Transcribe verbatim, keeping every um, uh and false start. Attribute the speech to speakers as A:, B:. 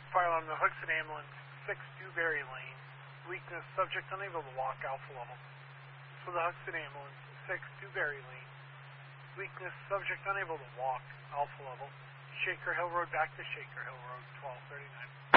A: Fire alarm, the Hooksett ambulance, six Dewberry Lane. Weakness, subject unable to walk, alpha level. For the Hooksett ambulance, six Dewberry Lane. Weakness, subject unable to walk, alpha level. Shaker Hill Road back to Shaker Hill Road, twelve thirty-nine.